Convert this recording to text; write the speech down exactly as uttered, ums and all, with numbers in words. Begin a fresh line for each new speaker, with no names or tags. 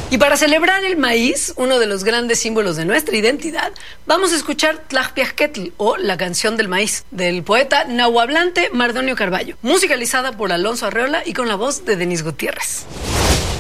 Y para celebrar el maíz, uno de los grandes símbolos de nuestra identidad, vamos a escuchar Tlajpiajketl, o La canción del maíz, del poeta nahuablante Mardonio Carballo, musicalizada por Alonso Arreola y con la voz de Denis Gutiérrez.